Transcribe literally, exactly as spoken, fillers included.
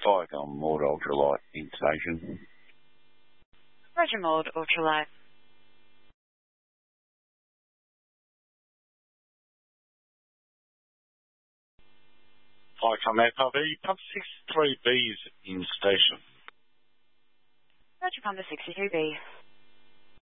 Viacom Maud Ultralight in station. Roger Maud Ultralight. Viacom Airpub E, pump six three B is in station. Roger Pump sixty-two B.